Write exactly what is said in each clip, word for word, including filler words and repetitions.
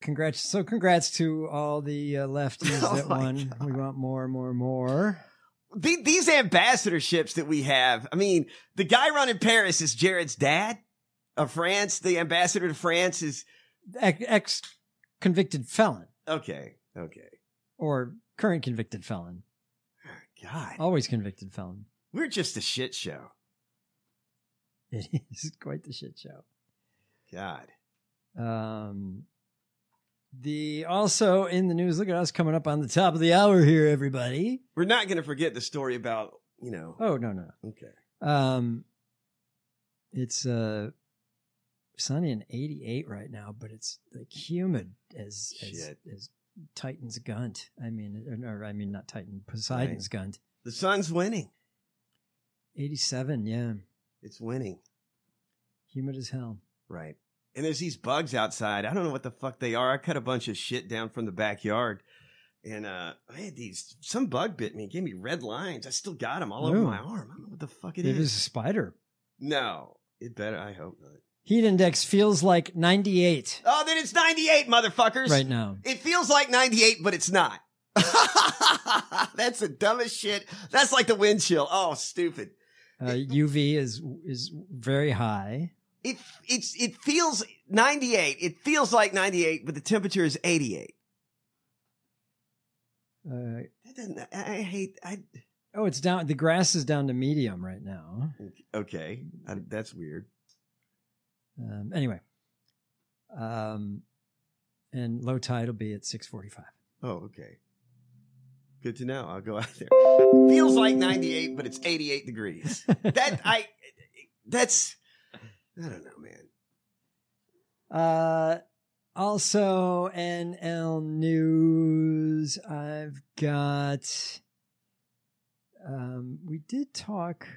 congrats. So congrats to all the uh, lefties Oh that my won. God. We want more, more, more. The, these ambassadorships that we have. I mean, the guy running Paris is Jared's dad of France. The ambassador to France is Ex convicted felon. okay. Okay. Or current convicted felon. God, Always convicted felon. we're just a shit show. It is quite the shit show. God. Um, the also in the news, look at us coming up on the top of the hour here, everybody. We're not going to forget the story about, you know. Oh, no, no. Okay. Um, it's uh, sunny and eighty-eight right now, but it's like humid as as, Shit. as Titan's Gunt. I mean, or, or I mean, not Titan, Poseidon's Right. Gunt. The sun's winning. eighty-seven, yeah. It's winning. Humid as hell. Right. And there's these bugs outside. I don't know what the fuck they are. I cut a bunch of shit down from the backyard. And uh, I had these, some bug bit me. It gave me red lines. I still got them all over Ooh. my arm. I don't know what the fuck it It is. was a spider. No. It better. I hope not. Heat index feels like ninety-eight Oh, then it's ninety-eight, motherfuckers. right now. It feels like ninety-eight, but it's not. That's the dumbest shit. That's like the wind chill. Oh, stupid. Uh, U V is is very high. It it's it feels ninety-eight. It feels like ninety-eight, but the temperature is eighty-eight. Uh, That doesn't, I I hate. I oh, it's down. The grass is down to medium right now. okay. I, that's weird. Um, anyway, um, and low tide will be at six forty-five. Oh, okay. Good to know. I'll go out there. Feels like ninety-eight, but it's eighty-eight degrees. That I. That's. I don't know, man. Uh, also, N L News. I've got. Um, we did talk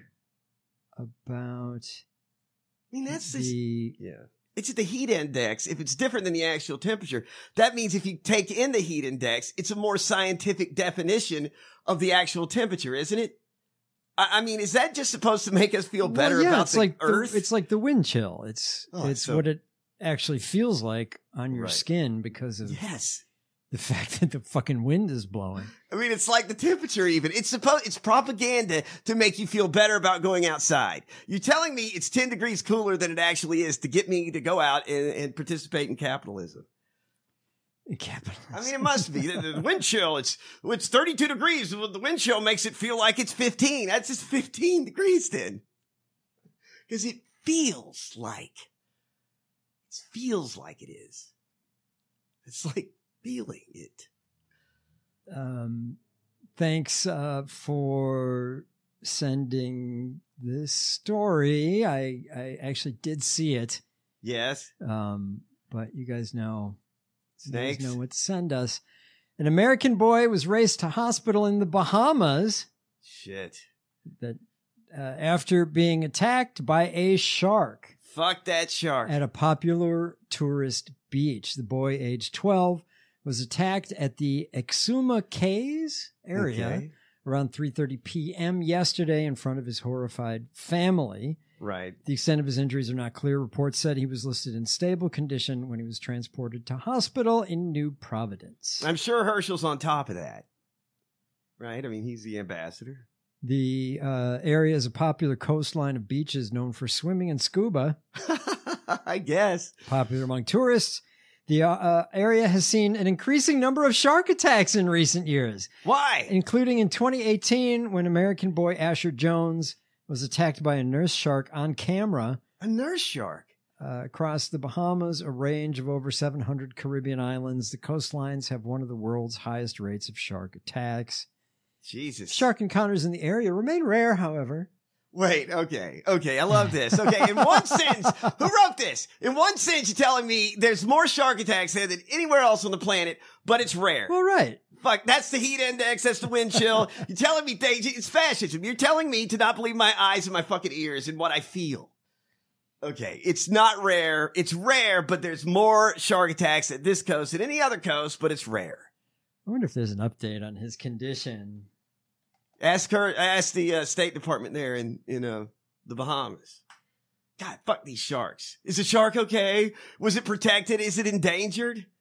about. I mean, that's just, the. yeah. It's just the heat index. If it's different than the actual temperature, that means if you take in the heat index, it's a more scientific definition of the actual temperature, isn't it? I, I mean, is that just supposed to make us feel better Well, yeah, about it's the like Earth? The, it's like the wind chill. It's Oh, it's so- what it actually feels like on your Right. skin because of yes. the fact that the fucking wind is blowing. I mean, it's like the temperature even. It's supposed, it's propaganda to make you feel better about going outside. You're telling me it's ten degrees cooler than it actually is to get me to go out and, and participate in capitalism. Capitalism. I mean, it must be. The, the wind chill, it's, it's thirty-two degrees. The wind chill makes it feel like it's fifteen. That's just fifteen degrees then. Because it feels like, it feels like it is. It's like feeling it. Um, thanks uh, for sending this story. I I actually did see it, Yes. um, but you guys know, you guys Snakes. know what to send us. An American boy was raced to hospital in the Bahamas Shit. that uh, after being attacked by a shark Fuck that shark. at a popular tourist beach. The boy, aged twelve, was attacked at the Exuma Cays area Okay. around three thirty p.m. yesterday in front of his horrified family. Right. The extent of his injuries are not clear. Reports said he was listed in stable condition when he was transported to hospital in New Providence. I'm sure Herschel's on top of that. Right? I mean, he's the ambassador. The uh, area is a popular coastline of beaches known for swimming and scuba, I guess. popular among tourists. The uh, uh, area has seen an increasing number of shark attacks in recent years, Why? including in twenty eighteen when American boy Asher Jones was attacked by a nurse shark on camera. A nurse shark. Uh, across the Bahamas, a range of over seven hundred Caribbean islands, the coastlines have one of the world's highest rates of shark attacks. Jesus. Shark encounters in the area remain rare, however. Wait, okay, okay, I love this. Okay, in one sentence, who wrote this? In one sentence, you're telling me there's more shark attacks there than anywhere else on the planet, but it's rare. Well, right. Fuck, that's the heat index, that's the wind chill. You're telling me things, it's fascism. You're telling me to not believe my eyes and my fucking ears and what I feel. Okay, it's not rare. It's rare, but there's more shark attacks at this coast than any other coast, but it's rare. I wonder if there's an update on his condition. Ask her, ask the uh, State Department there in, in uh, the Bahamas. God, fuck these sharks. Is the shark okay? Was it protected? Is it endangered?